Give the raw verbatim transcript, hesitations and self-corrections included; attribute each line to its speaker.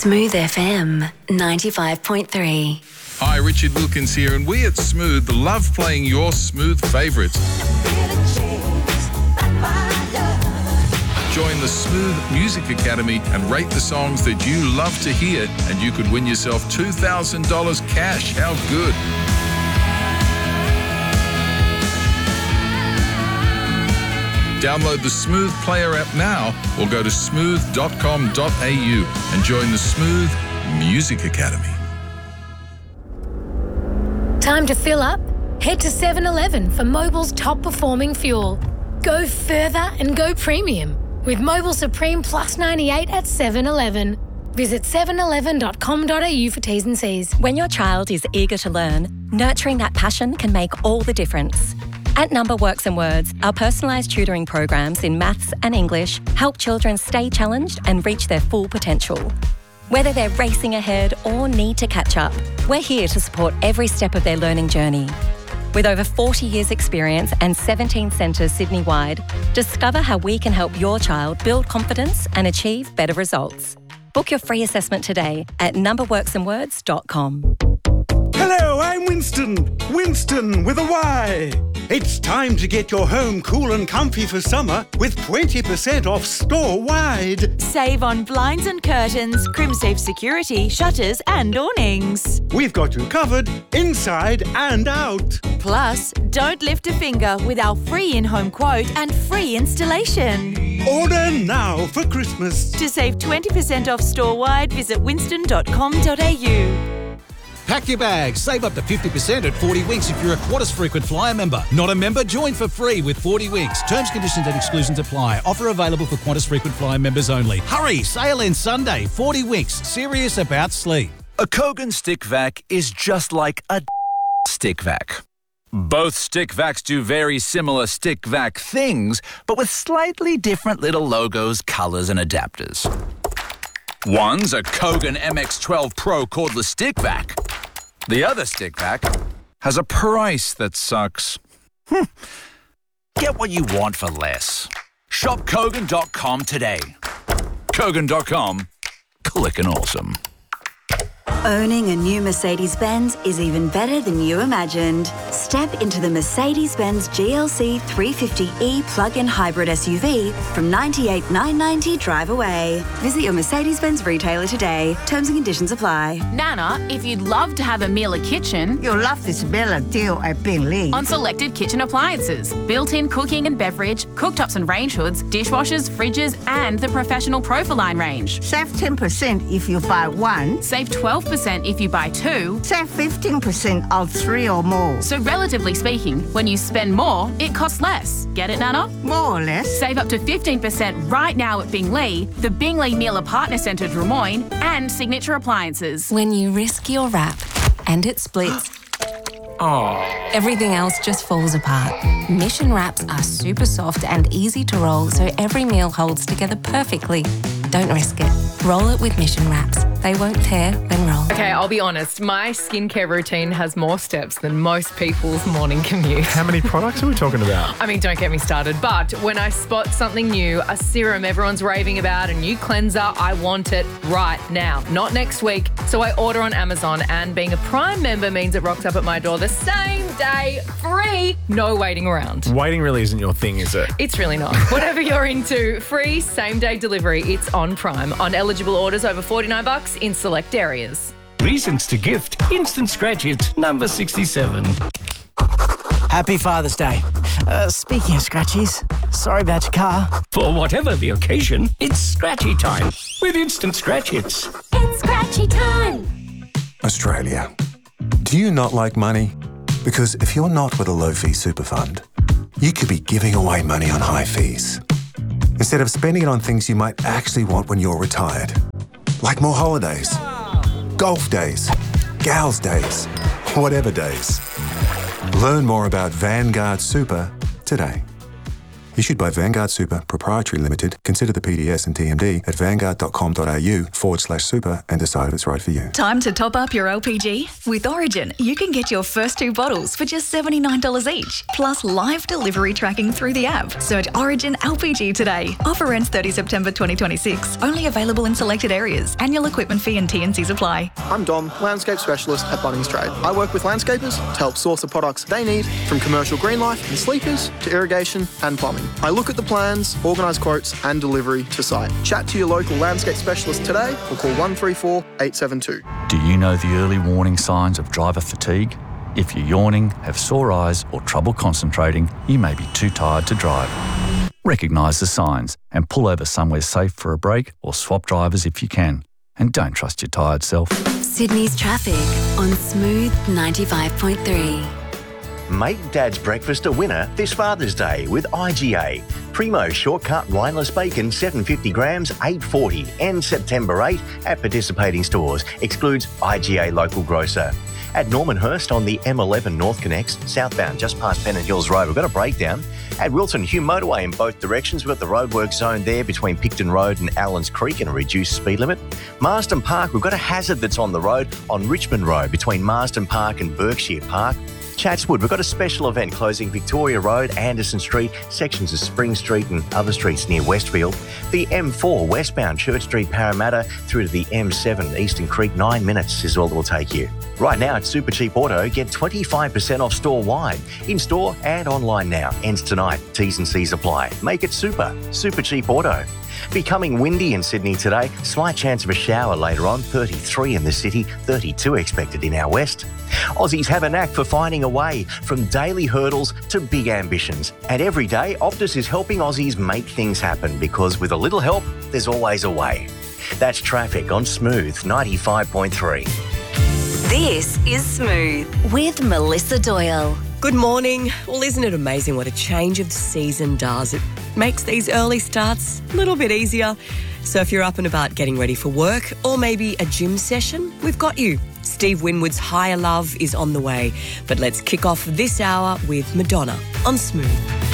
Speaker 1: Smooth F M ninety-five point three.
Speaker 2: Hi, Richard Wilkins here, and we at Smooth love playing your Smooth favourites. Join the Smooth Music Academy and rate the songs that you love to hear, and you could win yourself two thousand dollars cash. How good. Download the Smooth Player app now or go to smooth dot com dot a u and join the Smooth Music Academy.
Speaker 3: Time to fill up? Head to seven eleven for Mobil's top performing fuel. Go further and go premium with Mobil Supreme Plus ninety-eight at seven eleven. Visit seven eleven dot com dot a u for T's and C's.
Speaker 4: When your child is eager to learn, nurturing that passion can make all the difference. At Number Works and Words, our personalised tutoring programs in maths and English help children stay challenged and reach their full potential. Whether they're racing ahead or need to catch up, we're here to support every step of their learning journey. With over forty years experience and seventeen centres Sydney-wide, discover how we can help your child build confidence and achieve better results. Book your free assessment today at number works and words dot com.
Speaker 5: Hello, I'm Winston. Winston with a Y. It's time to get your home cool and comfy for summer with twenty percent off store-wide.
Speaker 6: Save on blinds and curtains, CrimSafe security, shutters and awnings.
Speaker 5: We've got you covered inside and out.
Speaker 6: Plus, don't lift a finger with our free in-home quote and free installation.
Speaker 5: Order now for Christmas.
Speaker 6: To save twenty percent off store-wide, visit winston dot com dot a u.
Speaker 7: Pack your bags. Save up to fifty percent at forty winks if you're a Qantas frequent flyer member. Not a member? Join for free with forty winks. Terms, conditions and exclusions apply. Offer available for Qantas frequent flyer members only. Hurry! Sale ends Sunday. forty winks. Serious about sleep.
Speaker 8: A Kogan stick vac is just like a stick vac. Both stick vacs do very similar stick vac things, but with slightly different little logos, colours and adapters. One's a Kogan M X twelve Pro cordless stick vac. The other stick vac has a price that sucks. Hmm. Get what you want for less. Shop Kogan dot com today. Kogan dot com. Clickin' awesome.
Speaker 1: Owning a new Mercedes-Benz is even better than you imagined. Step into the Mercedes-Benz G L C three fifty E plug-in hybrid S U V from ninety-eight thousand nine hundred ninety dollars drive away. Visit your Mercedes-Benz retailer today. Terms and conditions apply.
Speaker 9: Nana, if you'd love to have a Miele kitchen,
Speaker 10: you'll love this Miele deal at Beenleigh.
Speaker 9: On selected kitchen appliances, built-in cooking and beverage, cooktops and range hoods, dishwashers, fridges, and the professional Profiline range.
Speaker 10: Save ten percent if you buy one.
Speaker 9: Save twelve percent if you buy two.
Speaker 10: Save fifteen percent on three or more.
Speaker 9: So relatively speaking, when you spend more, it costs less. Get it, Nana?
Speaker 10: More or less.
Speaker 9: Save up to fifteen percent right now at Beenleigh, the Beenleigh Miele Partner Centre Drummoyne, and Signature Appliances.
Speaker 11: When you risk your wrap and it splits,
Speaker 12: oh.
Speaker 11: everything else just falls apart. Mission wraps are super soft and easy to roll, so every meal holds together perfectly. Don't risk it. Roll it with Mission Wraps. They won't tear, then roll.
Speaker 13: Okay, I'll be honest. My skincare routine has more steps than most people's morning commute.
Speaker 12: How many products are we talking about?
Speaker 13: I mean, don't get me started. But when I spot something new, a serum everyone's raving about, a new cleanser, I want it right now, not next week. So I order on Amazon, and being a Prime member means it rocks up at my door the same day, free, no waiting around.
Speaker 12: Waiting really isn't your thing, is it?
Speaker 13: It's really not. Whatever you're into, free same-day delivery. It's on Prime. On eligible orders over forty-nine bucks in select areas.
Speaker 14: Reasons to gift. Instant Scratch Hits, number sixty-seven.
Speaker 15: Happy Father's Day. Uh, speaking of scratchies, sorry about your car.
Speaker 14: For whatever the occasion, it's scratchy time with Instant Scratch Hits.
Speaker 16: It's scratchy time.
Speaker 17: Australia. Do you not like money? Because if you're not with a low-fee super fund, you could be giving away money on high fees, instead of spending it on things you might actually want when you're retired. Like more holidays, golf days, gals days, whatever days. Learn more about Vanguard Super today. Issued by Vanguard Super Proprietary Limited. Consider the P D S and T M D at vanguard.com.au forward slash super and decide if it's right for you.
Speaker 18: Time to top up your L P G? With Origin, you can get your first two bottles for just seventy-nine dollars each, plus live delivery tracking through the app. Search Origin L P G today. Offer ends thirtieth September twenty twenty-six. Only available in selected areas. Annual equipment fee and T and Cs apply.
Speaker 19: I'm Dom, landscape specialist at Bunnings Trade. I work with landscapers to help source the products they need, from commercial green life and sleepers to irrigation and plumbing. I look at the plans, organise quotes and delivery to site. Chat to your local landscape specialist today or call one three four, eight seven two.
Speaker 20: Do you know the early warning signs of driver fatigue? If you're yawning, have sore eyes or trouble concentrating, you may be too tired to drive. Recognise the signs and pull over somewhere safe for a break or swap drivers if you can. And don't trust your tired self.
Speaker 1: Sydney's traffic on Smooth ninety-five point three.
Speaker 21: Make Dad's breakfast a winner this Father's Day with I G A. Primo shortcut wineless bacon, seven hundred fifty grams, eight dollars forty. Ends September eighth at participating stores. Excludes I G A local grocer. At Normanhurst on the M eleven North Connects, southbound just past Pennant Hills Road, we've got a breakdown. At Wilson Hume Motorway in both directions, we've got the roadwork zone there between Picton Road and Allens Creek and a reduced speed limit. Marsden Park, we've got a hazard that's on the road on Richmond Road between Marsden Park and Berkshire Park. Chatswood, we've got a special event closing Victoria Road, Anderson Street, sections of Spring Street and other streets near Westfield. The M four westbound Church Street, Parramatta through to the M seven Eastern Creek, nine minutes is all that will take you. Right now at Super Cheap Auto, get twenty-five percent off store-wide. In-store and online now. Ends tonight. T's and C's apply. Make it super. Super Cheap Auto. Becoming windy in Sydney today. Slight chance of a shower later on. thirty-three in the city, thirty-two expected in our west. Aussies have a knack for finding a way, from daily hurdles to big ambitions. And every day, Optus is helping Aussies make things happen, because with a little help, there's always a way. That's traffic on Smooth ninety-five point three.
Speaker 1: This is Smooth with Melissa Doyle.
Speaker 22: Good morning. Well, isn't it amazing what a change of the season does? It makes these early starts a little bit easier. So if you're up and about getting ready for work or maybe a gym session, we've got you. Steve Winwood's Higher Love is on the way. But let's kick off this hour with Madonna on Smooth.